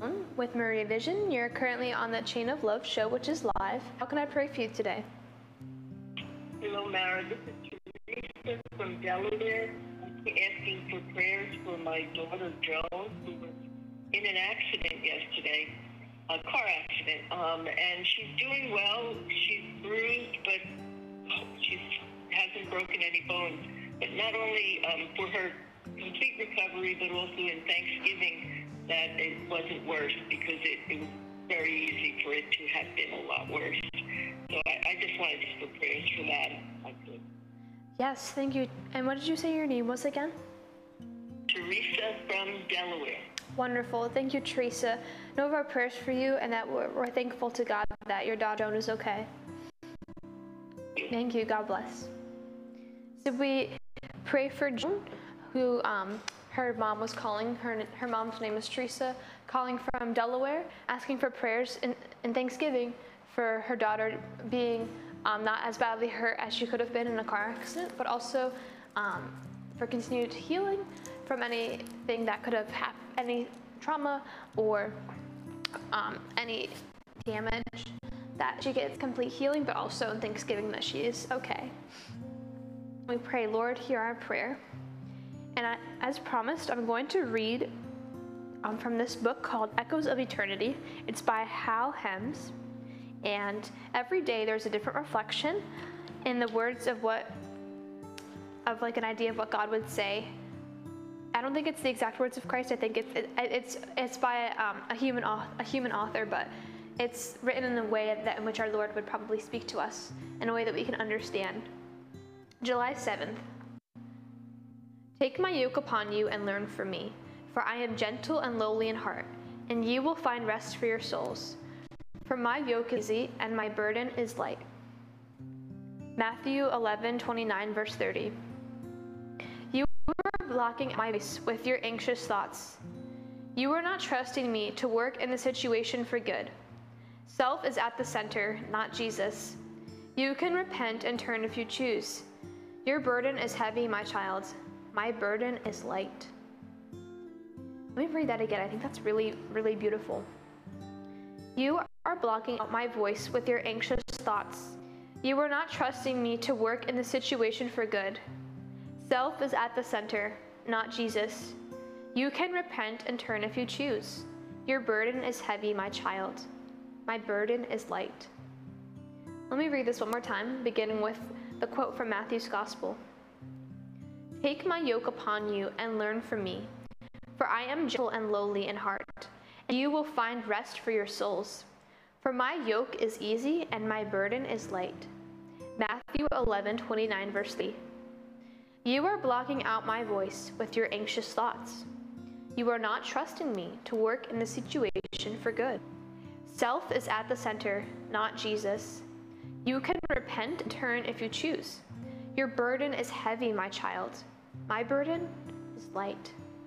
with Maria Vision. You're currently on the Chain of Love show, which is live. How can I pray for you today? Hello, Mara. This is Teresa from Delaware. I'm asking for prayers for my daughter, Joan, who was in an accident yesterday, a car accident. And she's doing well. She's bruised, but she hasn't broken any bones. But not only for her complete recovery, but also in Thanksgiving, that it wasn't worse, because it was very easy for it to have been a lot worse. So I just wanted to put prayers for that. If I could. Yes, thank you. And what did you say your name was again? Teresa from Delaware. Wonderful. Thank you, Teresa. Know of our prayers for you, and that we're thankful to God that your daughter Joan is okay. Thank you. God bless. So we pray for Joan, who her mom was calling. Her mom's name is Teresa, calling from Delaware, asking for prayers in Thanksgiving for her daughter being not as badly hurt as she could have been in a car accident, but also for continued healing from anything that could have happened, any trauma or any damage, that she gets complete healing, but also in Thanksgiving that she is okay. We pray, Lord, hear our prayer. And as promised, I'm going to read from this book called Echoes of Eternity. It's by Hal Hems. And every day there's a different reflection in the words of like an idea of what God would say. I don't think it's the exact words of Christ. I think it's by a human author, but it's written in a way that in which our Lord would probably speak to us in a way that we can understand. July 7th. Take my yoke upon you and learn from me, for I am gentle and lowly in heart, and you will find rest for your souls. For my yoke is easy and my burden is light. Matthew 11:29, verse 30. You are blocking my voice with your anxious thoughts. You are not trusting me to work in the situation for good. Self is at the center, not Jesus. You can repent and turn if you choose. Your burden is heavy, my child. My burden is light. Let me read that again. I think that's really, really beautiful. You are blocking out my voice with your anxious thoughts. You are not trusting me to work in the situation for good. Self is at the center, not Jesus. You can repent and turn if you choose. Your burden is heavy, my child. My burden is light. Let me read this one more time, beginning with the quote from Matthew's Gospel. Take my yoke upon you and learn from me, for I am gentle and lowly in heart, and you will find rest for your souls. For my yoke is easy and my burden is light. Matthew 11:29, verse 3. You are blocking out my voice with your anxious thoughts. You are not trusting me to work in the situation for good. Self is at the center, not Jesus. You can repent and turn if you choose. Your burden is heavy, my child. My burden is light.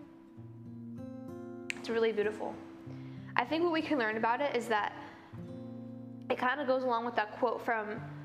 It's really beautiful. I think what we can learn about it is that it kind of goes along with that quote from